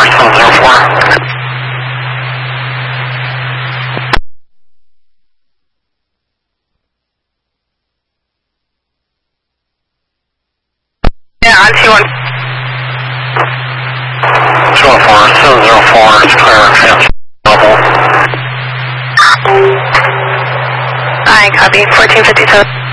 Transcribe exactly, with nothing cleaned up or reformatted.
seven zero four. Yeah, on T one. two oh four, seven zero four, it's clear, chance level. I copy, fourteen fifty-seven.